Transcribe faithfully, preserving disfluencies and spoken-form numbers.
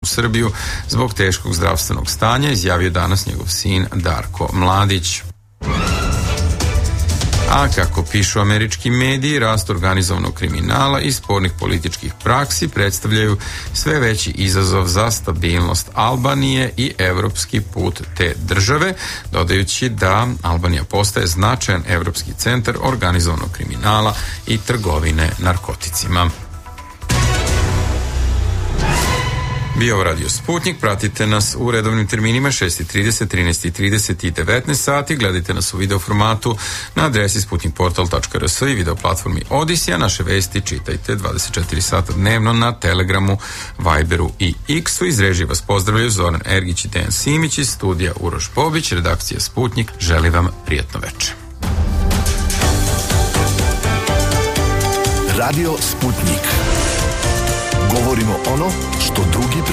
Srbiju zbog teškog zdravstvenog stanja, izjavio danas njegov sin Darko Mladić. A kako pišu američki mediji, rast organizovanog kriminala i spornih političkih praksi predstavljaju sve veći izazov za stabilnost Albanije i evropski put te države, dodajući da Albanija postaje značajan evropski centar organizovanog kriminala i trgovine narkoticima. Bio ovo Radio Sputnik, pratite nas u redovnim terminima šest i trideset, trinaest i trideset i devetnaest sati, gledajte nas u video formatu na adresi sputnikportal tačka r s i video platformi Odisija, naše vesti čitajte dvadeset četiri sata dnevno na Telegramu, Viberu i X-u. Iz režije vas pozdravljaju Zoran Ergić i Dejan Simić, iz studija Uroš Bobić, redakcija Sputnik, želi vam prijatno večer. Radio Sputnik. Govorimo ono što drugi